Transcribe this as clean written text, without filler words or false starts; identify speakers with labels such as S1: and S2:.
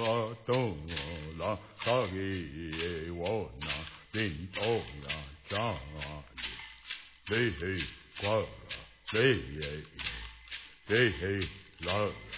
S1: 东啦卡给我那领导呀家里，嘿嘿挂啦嘿嘿嘿嘿啦。